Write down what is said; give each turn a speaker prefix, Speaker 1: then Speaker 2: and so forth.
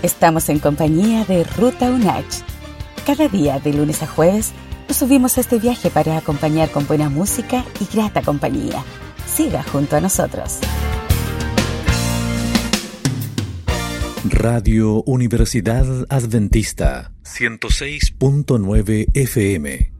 Speaker 1: Estamos en compañía de Ruta UNACH. Cada día, de lunes a jueves, nos subimos a este viaje para acompañar con buena música y grata compañía. Siga junto a nosotros.
Speaker 2: Radio Universidad Adventista 106.9 FM.